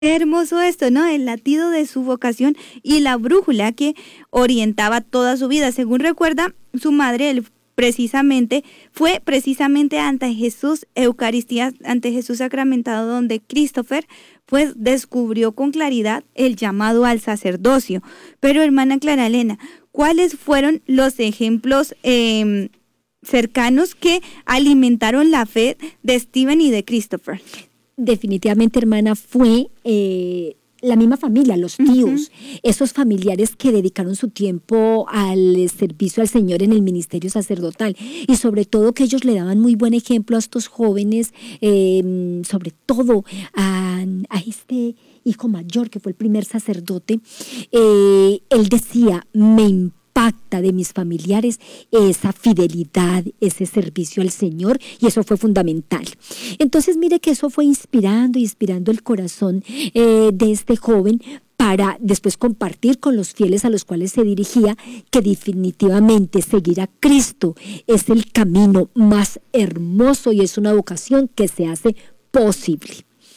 Qué hermoso esto, ¿no? El latido de su vocación y la brújula que orientaba toda su vida. Según recuerda su madre, fue precisamente ante Jesús, Eucaristía, ante Jesús sacramentado, donde Christopher pues descubrió con claridad el llamado al sacerdocio. Pero hermana Clara Elena, ¿cuáles fueron los ejemplos cercanos que alimentaron la fe de Stephen y de Christopher? Definitivamente, hermana, fue la misma familia, los tíos, esos familiares que dedicaron su tiempo al servicio al Señor en el ministerio sacerdotal, y sobre todo que ellos le daban muy buen ejemplo a estos jóvenes, sobre todo a este hijo mayor que fue el primer sacerdote. Él decía: me impacta de mis familiares esa fidelidad, ese servicio al Señor, y eso fue fundamental. Entonces mire que eso fue inspirando el corazón de este joven para después compartir con los fieles a los cuales se dirigía que definitivamente seguir a Cristo es el camino más hermoso y es una vocación que se hace posible.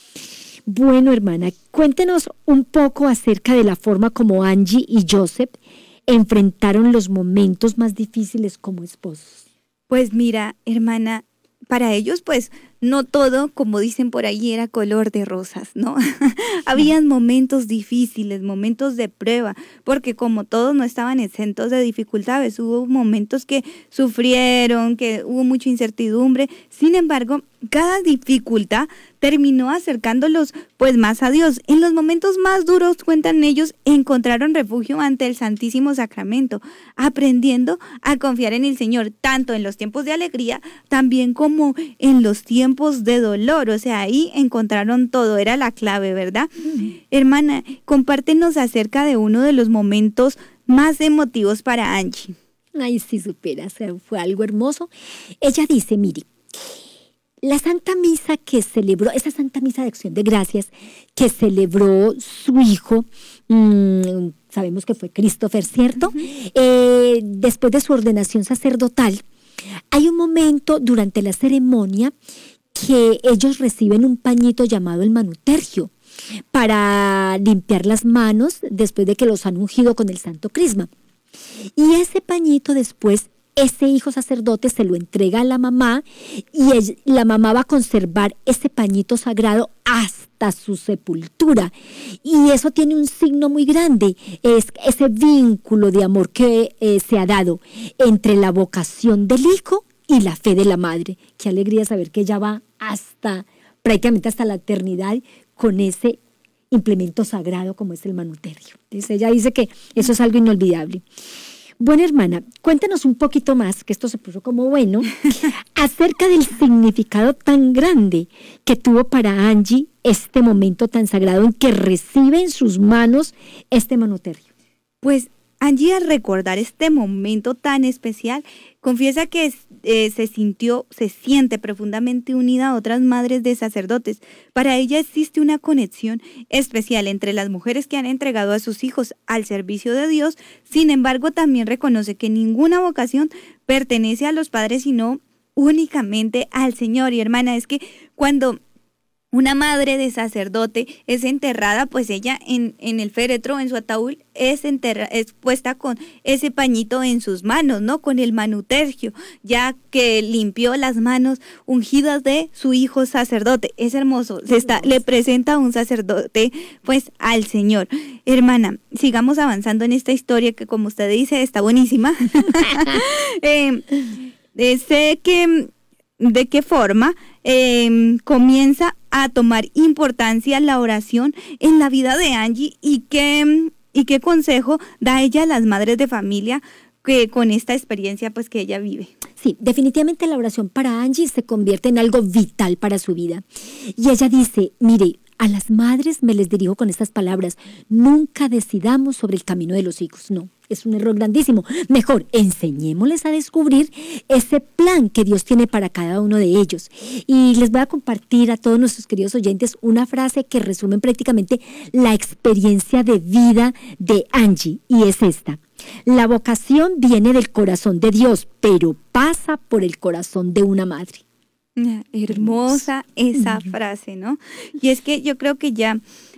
Bueno, hermana, cuéntenos un poco acerca de la forma como Angie y Joseph enfrentaron los momentos más difíciles como esposos. Pues mira, hermana, para ellos pues no todo, como dicen por ahí, era color de rosas, ¿no? Habían momentos difíciles, momentos de prueba, porque como todos no estaban exentos de dificultades, hubo momentos que sufrieron, que hubo mucha incertidumbre. Sin embargo, cada dificultad terminó acercándolos pues más a Dios. En los momentos más duros, cuentan ellos, encontraron refugio ante el Santísimo Sacramento, aprendiendo a confiar en el Señor, tanto en los tiempos de alegría, también como en los tiempos de dolor. O sea, ahí encontraron todo, era la clave, ¿verdad? Hermana, compártenos acerca de uno de los momentos más emotivos para Angie. Ay, sí, supera, fue algo hermoso. Ella dice, mire, la Santa Misa que celebró, esa Santa Misa de Acción de Gracias que celebró su hijo, sabemos que fue Christopher, ¿cierto? Después de su ordenación sacerdotal, hay un momento durante la ceremonia que ellos reciben un pañito llamado el manutergio para limpiar las manos después de que los han ungido con el Santo Crisma. Y ese pañito después, ese hijo sacerdote se lo entrega a la mamá y la mamá va a conservar ese pañito sagrado hasta su sepultura. Y eso tiene un signo muy grande, es ese vínculo de amor que se ha dado entre la vocación del hijo y la fe de la madre. Qué alegría saber que ella va prácticamente hasta la eternidad con ese implemento sagrado como es el manutergio. Entonces ella dice que eso es algo inolvidable. Bueno, hermana, cuéntanos un poquito más, que esto se puso como bueno, acerca del significado tan grande que tuvo para Angie este momento tan sagrado en que recibe en sus manos este manutergio. Pues Angie, al recordar este momento tan especial, confiesa que se siente profundamente unida a otras madres de sacerdotes. Para ella existe una conexión especial entre las mujeres que han entregado a sus hijos al servicio de Dios. Sin embargo, también reconoce que ninguna vocación pertenece a los padres, sino únicamente al Señor. Y hermana, es que cuando una madre de sacerdote es enterrada, pues ella en el féretro, en su ataúd, es puesta con ese pañito en sus manos, ¿no? Con el manutergio, ya que limpió las manos ungidas de su hijo sacerdote. Es hermoso, le presenta a un sacerdote, pues, al Señor. Hermana, sigamos avanzando en esta historia que, como usted dice, está buenísima. Sé que de qué forma comienza a tomar importancia la oración en la vida de Angie y qué consejo da ella a las madres de familia que con esta experiencia pues que ella vive. Sí, definitivamente la oración para Angie se convierte en algo vital para su vida. Y ella dice, mire, a las madres me les dirijo con estas palabras: nunca decidamos sobre el camino de los hijos, no. Es un error grandísimo. Mejor, enseñémosles a descubrir ese plan que Dios tiene para cada uno de ellos. Y les voy a compartir a todos nuestros queridos oyentes una frase que resume prácticamente la experiencia de vida de Angie, y es esta: la vocación viene del corazón de Dios, pero pasa por el corazón de una madre. Hermosa esa frase, ¿no? Y es que yo creo que ya